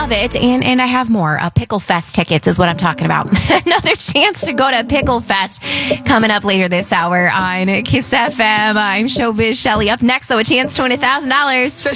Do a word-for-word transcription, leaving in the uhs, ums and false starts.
have it, and, and I have more. Uh, Pickle Fest tickets is what I'm talking about. Another chance to go to Pickle Fest coming up later this hour on Kiss F M. I'm Showbiz Shelley. Up next, though, a chance to win one thousand dollars. So